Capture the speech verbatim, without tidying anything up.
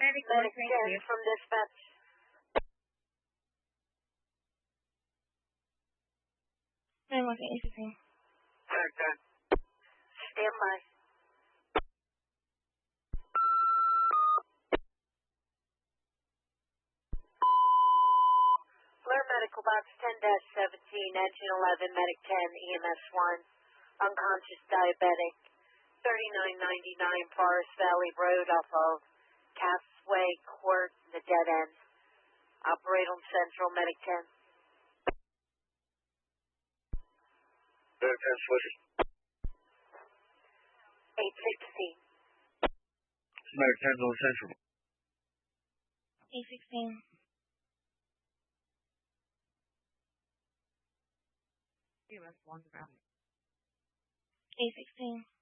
Medic Medic ten ten from dispatch. nine one eight sixteen. Medic ten. Stand by. Flare Medical Box ten dash seventeen, Engine eleven, Medic ten, E M S one, unconscious diabetic, thirty-nine ninety-nine Forest Valley Road off of Cassway Court, the dead end. Operate on Central, Medic ten. Medic ten, switching. eight sixteen. Medic ten's on Central. eight sixteen. E M S one, eight sixteen.